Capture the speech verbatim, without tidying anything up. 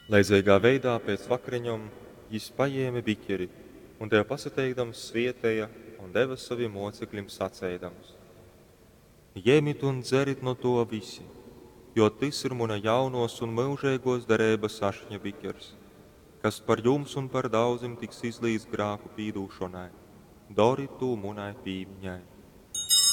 Leidzīgā veidā pēc vakariņom jis paēma biķeri, un tev pasateikdams svietēja un deva saviem mocekļiem sacēdams: Ņemiet un dzerit no to visi, jo tas ir muna jaunos un mūžēgos derības ašņa biķers, kas par jums un par daudziem tiks izlīdz grāku pīdūšanai. Dari to munai pīmiņai.